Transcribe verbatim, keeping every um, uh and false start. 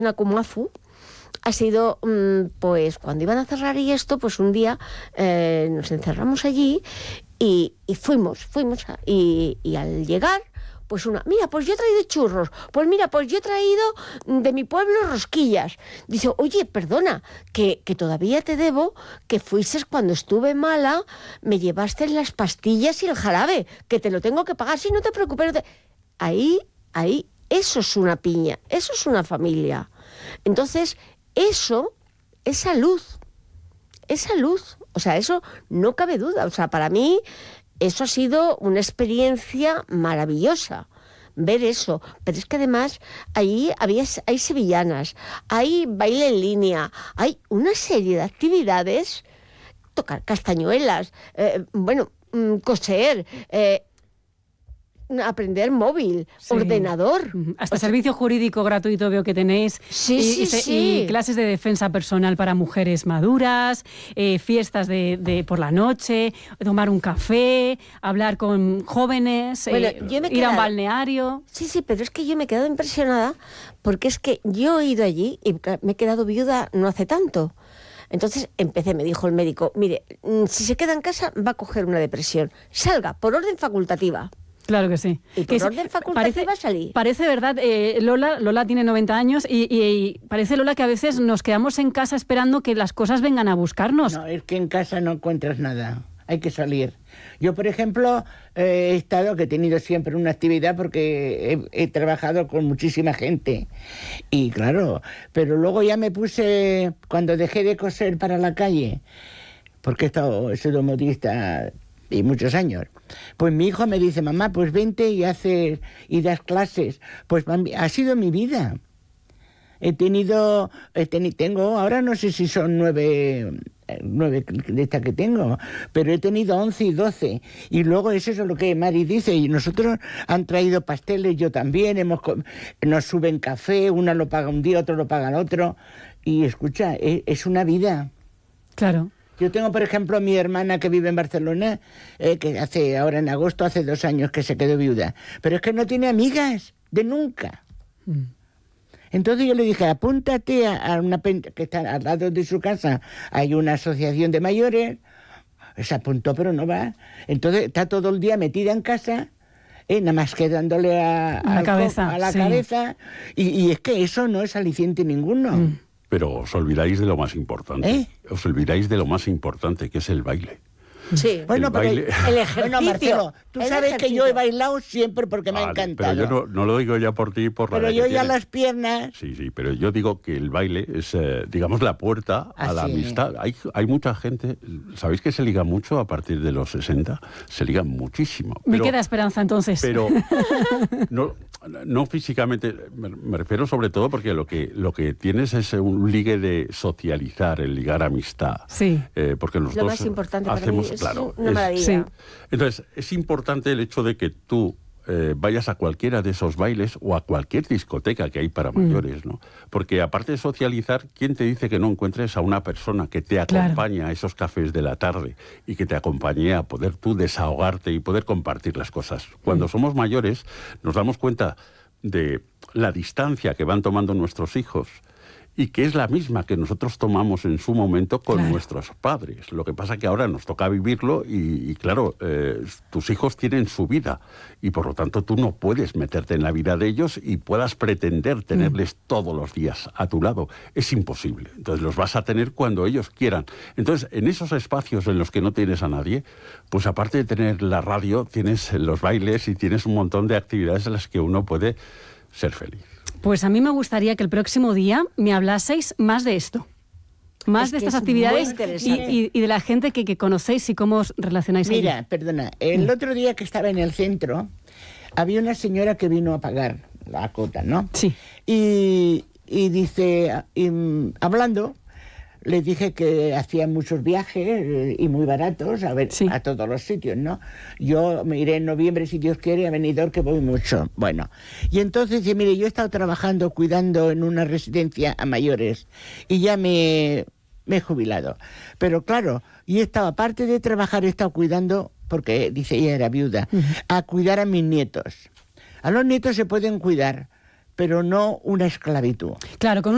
una Kumafu ha sido, pues, cuando iban a cerrar y esto, pues un día eh, nos encerramos allí y, y fuimos, fuimos, a, y, y al llegar, pues una, mira, pues yo he traído churros, pues mira, pues yo he traído de mi pueblo rosquillas. Dice, oye, perdona, que, que todavía te debo, que fuiste cuando estuve mala, me llevaste las pastillas y el jarabe, que te lo tengo que pagar, si no te preocupes. No te... Ahí, ahí, eso es una piña, eso es una familia. Entonces, eso es salud, es salud. O sea, eso no cabe duda. O sea, para mí eso ha sido una experiencia maravillosa, ver eso. Pero es que además ahí había, hay sevillanas, hay baile en línea, hay una serie de actividades, tocar castañuelas, eh, bueno, coser, eh, aprender móvil, sí. ordenador. Hasta o sea, servicio jurídico gratuito veo que tenéis. Sí, y, sí, y, sí. Y clases de defensa personal para mujeres maduras, eh, fiestas de, de por la noche, tomar un café, hablar con jóvenes, bueno, eh, yo me ir quedado, a un balneario. Sí, sí, pero es que yo me he quedado impresionada porque es que yo he ido allí y me he quedado viuda no hace tanto. Entonces empecé, me dijo el médico, mire, si se queda en casa va a coger una depresión. Salga, por orden facultativa. Claro que sí. Y por que orden facultativa va a salir. Parece verdad, eh, Lola, Lola tiene noventa años y, y, y parece, Lola, que a veces nos quedamos en casa esperando que las cosas vengan a buscarnos. No, es que en casa no encuentras nada, hay que salir. Yo, por ejemplo, eh, he estado, que he tenido siempre una actividad porque he, he trabajado con muchísima gente. Y claro, pero luego ya me puse, cuando dejé de coser para la calle, porque he estado, he sido modista y muchos años, pues mi hijo me dice, mamá, pues vente y haces y das clases. Pues ha sido mi vida. He tenido, he tenido, tengo, ahora no sé si son nueve, nueve de estas que tengo, pero he tenido once y doce. Y luego eso es lo que Mari dice, y nosotros han traído pasteles, yo también, hemos nos suben café, una lo paga un día, otro lo paga el otro. Y escucha, es, es una vida. Claro. Yo tengo, por ejemplo, a mi hermana que vive en Barcelona, eh, que hace ahora en agosto, hace dos años que se quedó viuda. Pero es que no tiene amigas, de nunca. Mm. Entonces yo le dije, apúntate a, a una que está al lado de su casa, hay una asociación de mayores. Se apuntó, pero no va. Entonces está todo el día metida en casa, eh, nada más que dándole a, a la cabeza. A la sí. cabeza. Y, y es que eso no es aliciente ninguno. Mm. Pero os olvidáis de lo más importante. ¿Eh? Os olvidáis de lo más importante, que es el baile. Sí, bueno, el pero baile... el ejercicio. Bueno, Marcelo, tú el sabes ejercicio. que yo he bailado siempre porque vale, me ha encantado. Pero yo no, no lo digo ya por ti, por la Pero edad yo que ya tienes. las piernas... Sí, sí, pero yo digo que el baile es, eh, digamos, la puerta a Así. la amistad. Hay, hay mucha gente, ¿sabéis que se liga mucho a partir de los sesenta? Se ligan muchísimo. Me pero, queda esperanza entonces. Pero no, no físicamente, me, me refiero sobre todo porque lo que, lo que tienes es un ligue de socializar, el ligar amistad. Sí. Eh, porque nosotros lo más importante hacemos, para mí, claro, es una maravilla. Sí. Entonces, es importante el hecho de que tú eh, vayas a cualquiera de esos bailes o a cualquier discoteca que hay para mayores, ¿no? Porque aparte de socializar, ¿quién te dice que no encuentres a una persona que te acompañe claro. a esos cafés de la tarde y que te acompañe a poder tú desahogarte y poder compartir las cosas? Cuando mm. somos mayores, nos damos cuenta de la distancia que van tomando nuestros hijos y que es la misma que nosotros tomamos en su momento con claro. nuestros padres. Lo que pasa que ahora nos toca vivirlo y, y claro, eh, tus hijos tienen su vida y por lo tanto tú no puedes meterte en la vida de ellos y puedas pretender tenerles mm. todos los días a tu lado. Es imposible. Entonces los vas a tener cuando ellos quieran. Entonces, en esos espacios en los que no tienes a nadie, pues aparte de tener la radio, tienes los bailes y tienes un montón de actividades en las que uno puede ser feliz. Pues a mí me gustaría que el próximo día me hablaseis más de esto, más es de estas actividades y, y, y de la gente que, que conocéis y cómo os relacionáis. Mira, allí. perdona, el otro día que estaba en el centro, había una señora que vino a pagar la cuota, ¿no? Sí. Y, y dice, y, hablando, le dije que hacía muchos viajes y muy baratos a ver sí. a todos los sitios, ¿no? Yo me iré en noviembre, si Dios quiere, a Benidorm, que voy mucho. Bueno, y entonces dice, mire, yo he estado trabajando, cuidando en una residencia a mayores y ya me, me he jubilado. Pero claro, yo he estado, aparte de trabajar, he estado cuidando, porque dice, ella era viuda, uh-huh. a cuidar a mis nietos. A los nietos se pueden cuidar, pero no una esclavitud. Claro, con